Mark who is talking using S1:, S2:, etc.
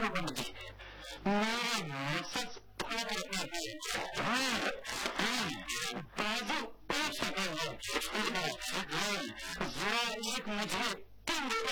S1: बंदी मेरे मकसद पूरा करने के बाजू एक सेकंड है जरा एक मुझे